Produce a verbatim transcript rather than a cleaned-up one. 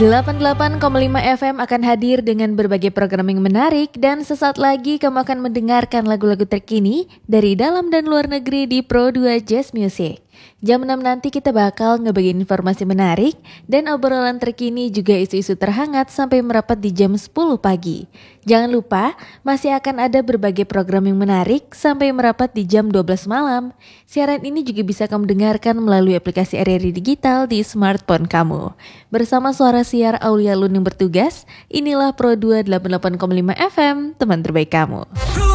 delapan puluh delapan koma lima F M akan hadir dengan berbagai program yang menarik dan sesaat lagi kamu akan mendengarkan lagu-lagu terkini dari dalam dan luar negeri di Pro dua Jazz Music. Jam enam nanti kita bakal ngebagiin informasi menarik dan obrolan terkini juga isu-isu terhangat sampai merapat di jam sepuluh pagi. Jangan lupa masih akan ada berbagai program yang menarik sampai merapat di jam dua belas malam. Siaran ini juga bisa kamu dengarkan melalui aplikasi R R I Digital di smartphone kamu. Bersama suara siar Aulia Lun yang bertugas, inilah Pro dua delapan puluh delapan koma lima F M, teman terbaik kamu.